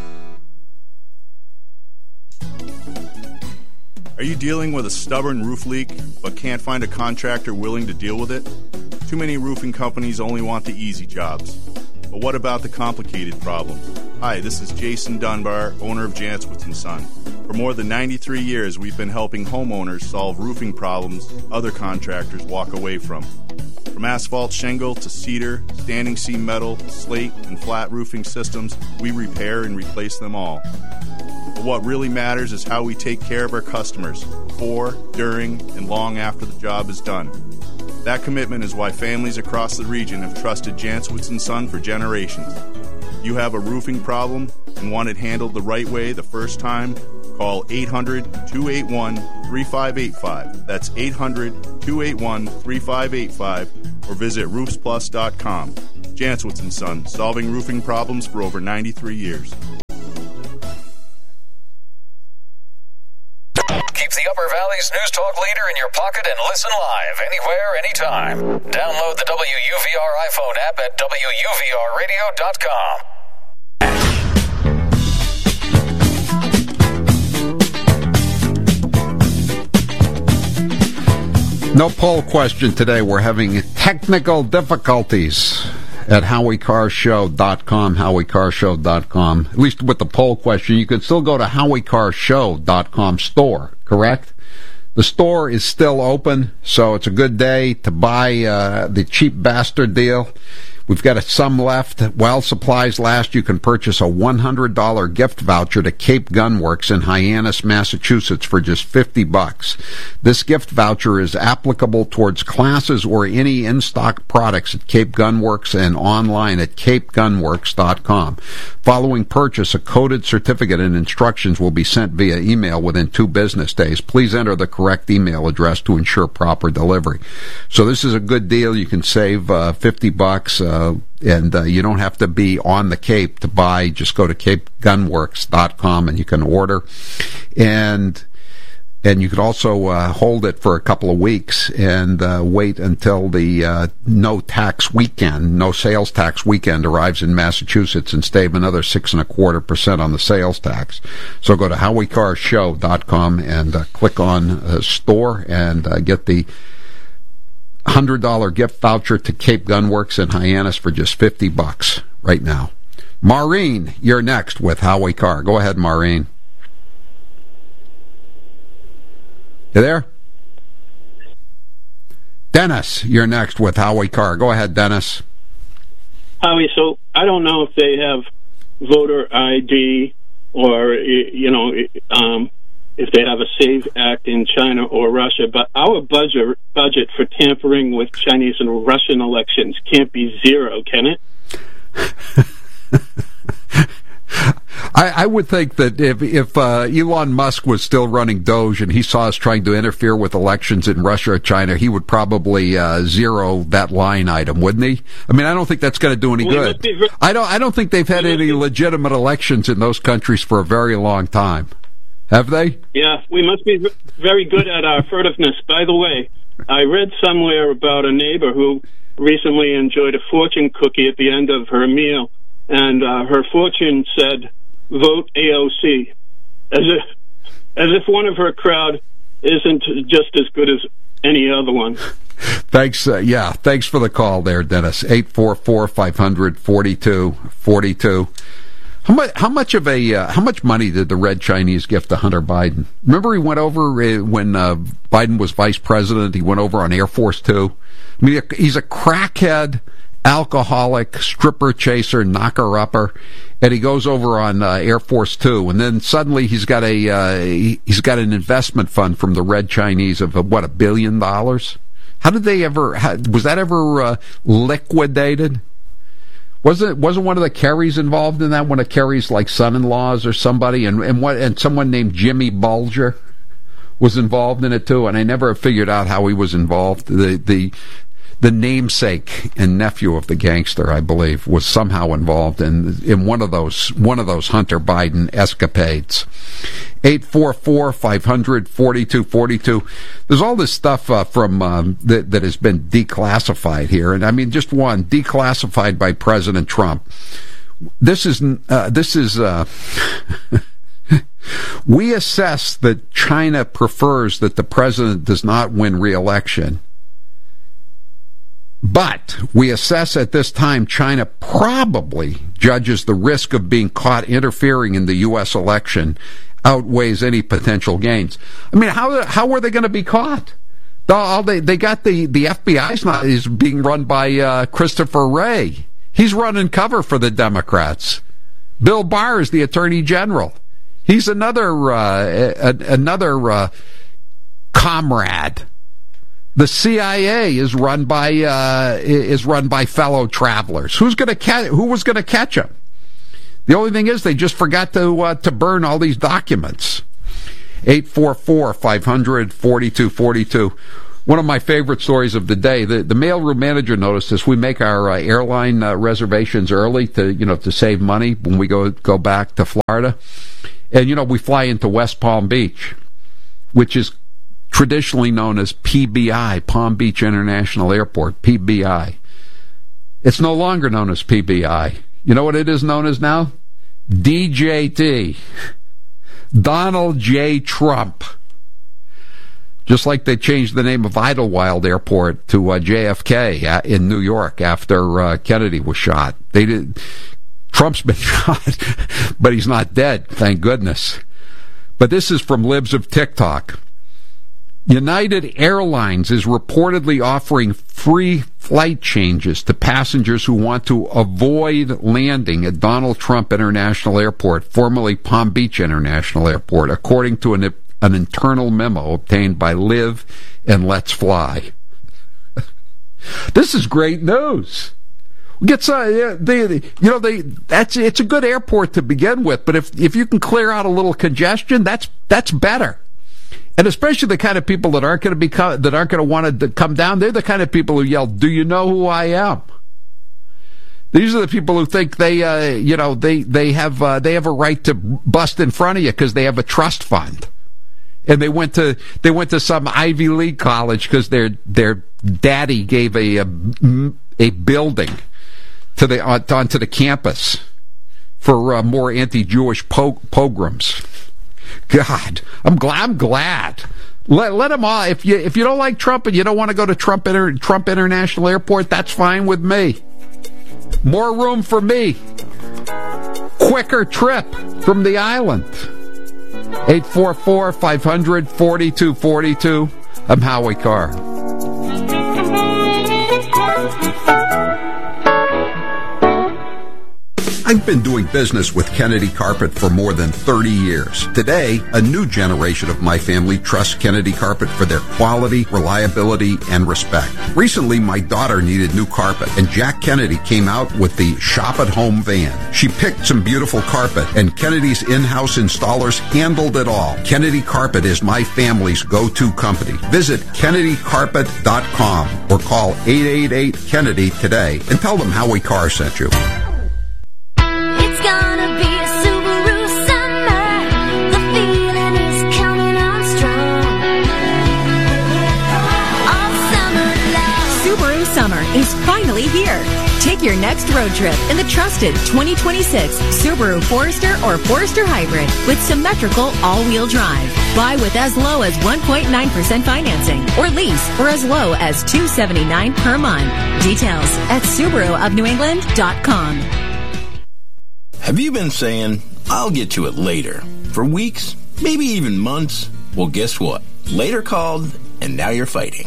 Are you dealing with a stubborn roof leak but can't find a contractor willing to deal with it? Too many roofing companies only want the easy jobs. But what about the complicated problems? Hi, this is Jason Dunbar, owner of Janowitz and Son. For more than ninety-three years, we've been helping homeowners solve roofing problems other contractors walk away from. From asphalt shingle to cedar, standing seam metal, slate, and flat roofing systems, we repair and replace them all. But what really matters is how we take care of our customers before, during, and long after the job is done. That commitment is why families across the region have trusted Jancewitz and Son for generations. If you have a roofing problem and want it handled the right way the first time, call eight hundred, two eight one, three five eight five. That's eight hundred, two eight one, three five eight five or visit roofs plus dot com. Jancewitz and Son, solving roofing problems for over ninety-three years. Keep the Upper Valley's News Talk leader in your pocket and listen live anywhere, anytime. Download the W U V R iPhone app at W U V R radio dot com. No poll question today. We're having technical difficulties at Howie Carr Show dot com, Howie Carr Show dot com. At least with the poll question, you can still go to Howie Carr Show dot com store, correct? The store is still open, so it's a good day to buy uh, the cheap bastard deal. We've got some left. While supplies last, you can purchase a one hundred dollars gift voucher to Cape Gunworks in Hyannis, Massachusetts for just fifty bucks. This gift voucher is applicable towards classes or any in-stock products at Cape Gunworks and online at cape gunworks dot com. Following purchase, a coded certificate and instructions will be sent via email within two business days. Please enter the correct email address to ensure proper delivery. So this is a good deal. You can save uh, fifty bucks. Uh, Uh, and uh, you don't have to be on the Cape to buy. Just go to cape gunworks dot com and you can order. And and you could also uh, hold it for a couple of weeks and uh, wait until the uh, no tax weekend, no sales tax weekend arrives in Massachusetts and save another six and a quarter percent on the sales tax. So go to Howie Carr Show dot com and uh, click on uh, store and uh, get the one hundred dollars gift voucher to Cape Gunworks in Hyannis for just fifty bucks right now. Maureen, you're next with Howie Carr. Go ahead, Maureen. You there? Dennis, you're next with Howie Carr. Go ahead, Dennis. Howie, so I don't know if they have voter I D or, you know, um, if they have a SAVE Act in China or Russia, but our budget budget for tampering with Chinese and Russian elections can't be zero, can it? I, I would think that if, if uh, Elon Musk was still running Doge and he saw us trying to interfere with elections in Russia or China, he would probably uh, zero that line item, wouldn't he? I mean, I don't think that's going to do any well, good. Very, I don't. I don't think they've had any be, legitimate elections in those countries for a very long time. Have they? Yeah, we must be very good at our furtiveness. By the way, I read somewhere about a neighbor who recently enjoyed a fortune cookie at the end of her meal, and uh, her fortune said, "Vote A O C," as if as if one of her crowd isn't just as good as any other one. Thanks. Uh, yeah, thanks for the call there, Dennis. eight four four, five hundred, forty-two forty-two. How much? How much of a? Uh, how much money did the Red Chinese give to Hunter Biden? Remember, he went over uh, when uh, Biden was vice president. He went over on Air Force Two. I mean, he's a crackhead, alcoholic, stripper chaser, knocker upper, and he goes over on uh, Air Force Two, and then suddenly he's got a uh, he, he's got an investment fund from the Red Chinese of uh, what a billion dollars. How did they ever? How, was that ever uh, liquidated? Wasn't wasn't one of the Kerrys involved in that? One of Kerry's like son-in-laws or somebody, and and what and someone named Jimmy Bulger was involved in it too. And I never figured out how he was involved. The the the namesake and nephew of the gangster, I believe, was somehow involved in in one of those one of those Hunter Biden escapades. eight four four, five hundred, forty-two forty-two. There's all this stuff uh, from um, that, that has been declassified here, and I mean just one declassified by President Trump. This is uh, this is. Uh, we assess that China prefers that the president does not win re-election. But we assess at this time China probably judges the risk of being caught interfering in the U S election outweighs any potential gains. I mean, how how were they going to be caught? Oh, they they got the the F B I's not is being run by uh, Christopher Wray. He's running cover for the Democrats. Bill Barr is the Attorney General. He's another uh, a, another uh, comrade. The C I A is run by uh, is run by fellow travelers. Who's going to catch? Who was going to catch him? The only thing is they just forgot to uh, to burn all these documents. eight four four, five hundred, forty-two forty-two. One of my favorite stories of the day. The, the mailroom manager noticed this. We make our uh, airline uh, reservations early to, you know, to save money when we go go back to Florida. And, you know, we fly into West Palm Beach, which is traditionally known as P B I, Palm Beach International Airport, P B I. It's no longer known as P B I. You know what it is known as now? D J T. Donald J. Trump. Just like they changed the name of Idlewild Airport to uh, J F K in New York after uh, Kennedy was shot. They did. Trump's been shot, but he's not dead, thank goodness. But this is from Libs of TikTok. United Airlines is reportedly offering free flight changes to passengers who want to avoid landing at Donald Trump International Airport, formerly Palm Beach International Airport, according to an, an internal memo obtained by Live and Let's Fly. This is great news. Gets uh, they, you know, they that's it's a good airport to begin with, but if if you can clear out a little congestion, that's that's better. And especially the kind of people that aren't going to be that aren't going to want to come down. They're the kind of people who yell, "Do you know who I am?" These are the people who think they, uh, you know, they they have uh, they have a right to bust in front of you because they have a trust fund, and they went to they went to some Ivy League college because their their daddy gave a a, a building to the uh, onto the campus for uh, more anti-Jewish po- pogroms. God, I'm glad. I'm glad. Let let them all. If you if you don't like Trump and you don't want to go to Trump Inter, Trump International Airport, that's fine with me. More room for me. Quicker trip from the island. eight four four, five hundred, forty-two forty-two. I'm Howie Carr. I've been doing business with Kennedy Carpet for more than thirty years. Today, a new generation of my family trusts Kennedy Carpet for their quality, reliability, and respect. Recently, my daughter needed new carpet, and Jack Kennedy came out with the Shop at Home van. She picked some beautiful carpet, and Kennedy's in-house installers handled it all. Kennedy Carpet is my family's go-to company. Visit Kennedy Carpet dot com or call eight eight eight, Kennedy today and tell them Howie Carr sent you. Gonna be a Subaru summer. The feeling is coming on strong. All summer long. Subaru summer is finally here. Take your next road trip in the trusted twenty twenty-six Subaru Forester or Forester Hybrid with symmetrical all-wheel drive. Buy with as low as one point nine percent financing or lease for as low as two hundred seventy-nine dollars per month. Details at Subaru of New England dot com. Have you been saying, I'll get to it later, for weeks, maybe even months? Well, guess what? Later called, and now you're fighting.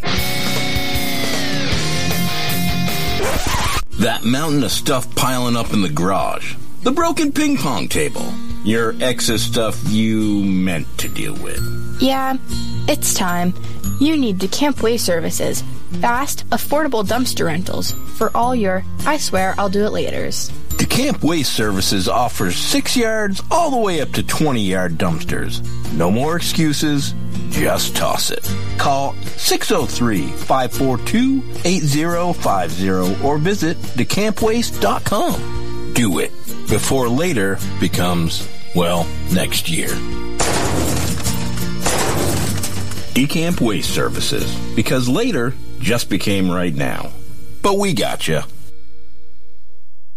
That mountain of stuff piling up in the garage. The broken ping pong table. Your ex's stuff you meant to deal with. Yeah, it's time. You need DeCamp Waste Services. Fast, affordable dumpster rentals for all your, I swear I'll do it laters. DeCamp Waste Services offers six yards all the way up to twenty-yard dumpsters. No more excuses, just toss it. Call six oh three, five four two, eight oh five oh or visit decamp waste dot com. Do it before later becomes, well, next year. DeCamp Waste Services, because later just became right now. But we got you.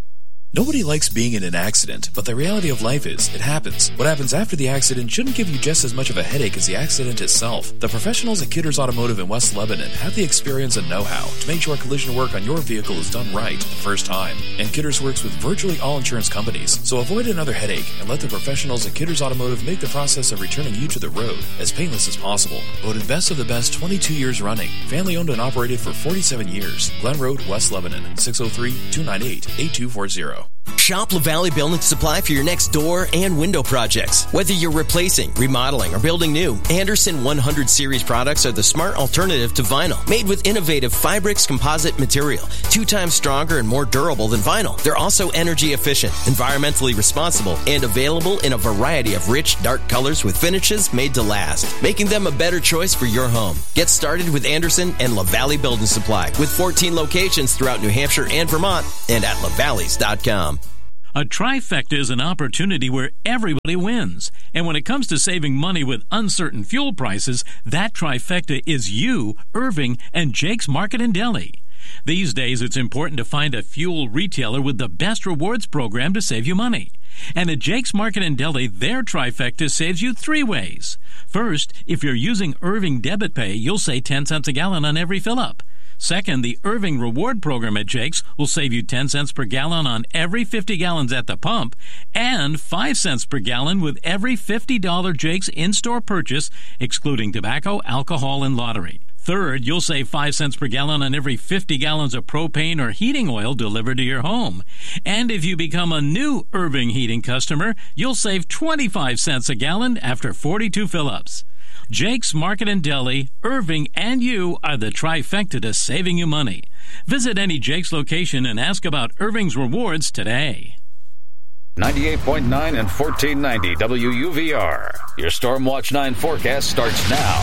Nobody likes being in an accident, but the reality of life is, it happens. What happens after the accident shouldn't give you just as much of a headache as the accident itself. The professionals at Kidders Automotive in West Lebanon have the experience and know-how to make sure collision work on your vehicle is done right the first time. And Kidders works with virtually all insurance companies, so avoid another headache and let the professionals at Kidders Automotive make the process of returning you to the road as painless as possible. Voted best of the best twenty-two years running. Family owned and operated for forty-seven years. Glen Road, West Lebanon, six oh three, two nine eight, eight two four zero. Shop LaValle Building Supply for your next door and window projects. Whether you're replacing, remodeling, or building new, Anderson one hundred series products are the smart alternative to vinyl. Made with innovative Fibrix composite material, two times stronger and more durable than vinyl. They're also energy efficient, environmentally responsible, and available in a variety of rich, dark colors with finishes made to last, making them a better choice for your home. Get started with Anderson and LaValle Building Supply with fourteen locations throughout New Hampshire and Vermont and at lavalleys dot com. A trifecta is an opportunity where everybody wins. And when it comes to saving money with uncertain fuel prices, that trifecta is you, Irving, and Jake's Market and Deli. These days, it's important to find a fuel retailer with the best rewards program to save you money. And at Jake's Market and Deli, their trifecta saves you three ways. First, if you're using Irving Debit Pay, you'll save ten cents a gallon on every fill-up. Second, the Irving Reward Program at Jake's will save you ten cents per gallon on every fifty gallons at the pump and five cents per gallon with every fifty dollars Jake's in-store purchase, excluding tobacco, alcohol, and lottery. Third, you'll save five cents per gallon on every fifty gallons of propane or heating oil delivered to your home. And if you become a new Irving Heating customer, you'll save twenty-five cents a gallon after forty-two fill-ups. Jake's Market and Deli, Irving, and you are the trifecta to saving you money. Visit any Jake's location and ask about Irving's rewards today. ninety-eight point nine and fourteen ninety W U V R. Your Storm Watch nine forecast starts now.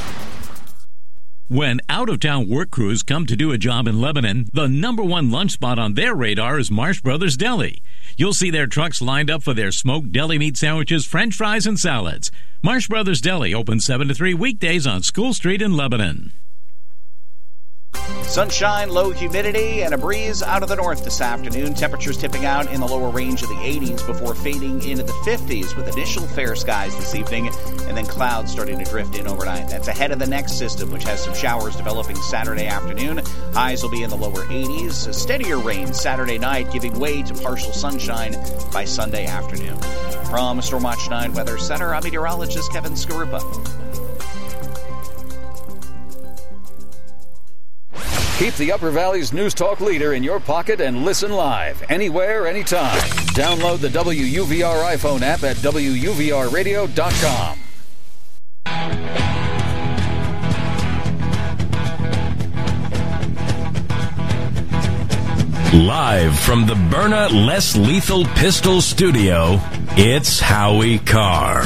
When out-of-town work crews come to do a job in Lebanon, the number one lunch spot on their radar is Marsh Brothers Deli. You'll see their trucks lined up for their smoked deli meat sandwiches, french fries, and salads. Marsh Brothers Deli open seven to three weekdays on School Street in Lebanon. Sunshine, low humidity, and a breeze out of the north this afternoon. Temperatures tipping out in the lower range of the eighties before fading into the fifties with initial fair skies this evening and then clouds starting to drift in overnight. That's ahead of the next system, which has some showers developing Saturday afternoon. Highs will be in the lower eighties. A steadier rain Saturday night, giving way to partial sunshine by Sunday afternoon. From Stormwatch nine Weather Center, I'm meteorologist Kevin Skarupa. Keep the Upper Valley's News Talk leader in your pocket and listen live, anywhere, anytime. Download the W U V R iPhone app at W U V R radio dot com. Live from the Byrna Less Lethal Pistol Studio, it's Howie Carr.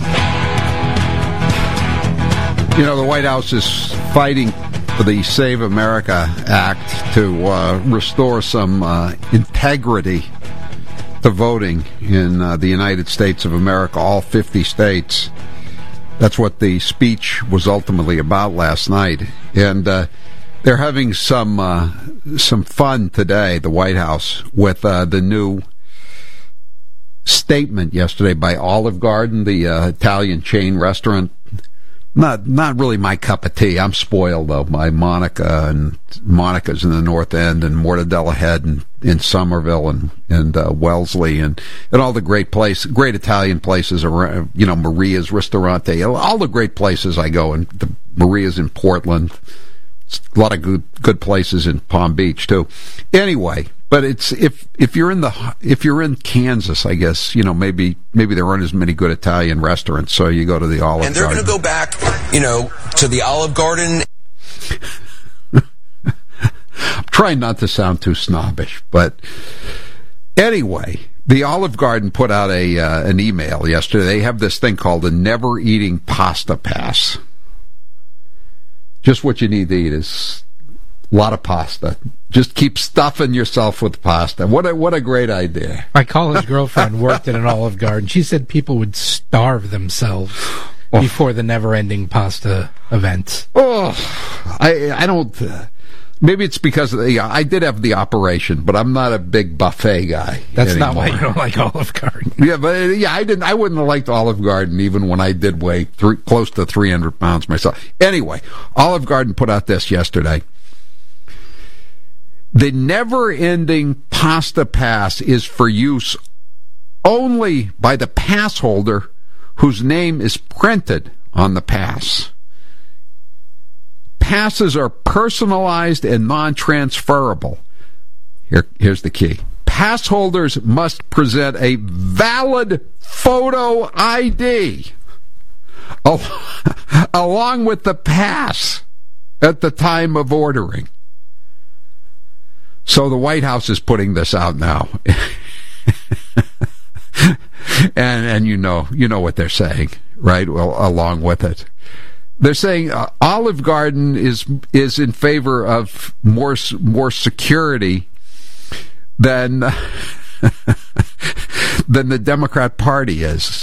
You know, the White House is fighting for the Save America Act to uh, restore some uh, integrity to voting in uh, the United States of America, all fifty states. That's what the speech was ultimately about last night. And uh, they're having some uh, some fun today, the White House, with uh, the new statement yesterday by Olive Garden, the uh, Italian chain restaurant. Not not really my cup of tea. I'm spoiled, though, by Monica, and Monica's in the North End, and Mortadella Head in, in Somerville, and, and uh, Wellesley, and, and all the great places, great Italian places around, you know, Maria's Ristorante, all the great places I go, and the Maria's in Portland. A lot of good good places in Palm Beach, too. Anyway, but it's if if you're in the if you're in Kansas, I guess, you know, maybe maybe there aren't as many good Italian restaurants, so you go to the Olive Garden. And they're going to go back, you know, to the Olive Garden. I'm trying not to sound too snobbish, but anyway, the Olive Garden put out a uh, an email yesterday. They have this thing called a Never Eating Pasta Pass. Just what you need to eat is a lot of pasta. Just keep stuffing yourself with pasta. What a what a great idea. My college girlfriend worked at an Olive Garden. She said people would starve themselves before the never-ending pasta events. Oh, I I don't. Uh, Maybe it's because of the, yeah, I did have the operation, but I'm not a big buffet guy. That's anymore. not why you don't like Olive Garden. Yeah, but uh, yeah, I didn't. I wouldn't have liked Olive Garden even when I did weigh three, close to three hundred pounds myself. Anyway, Olive Garden put out this yesterday. The never-ending pasta pass is for use only by the pass holder whose name is printed on the pass. Passes are personalized and non-transferable. Here, here's the key. Pass holders must present a valid photo I D al- along with the pass at the time of ordering. So the White House is putting this out now. and and you know you know what they're saying, right? Well, along with it. They're saying uh, Olive Garden is is in favor of more more security than than the Democrat Party is.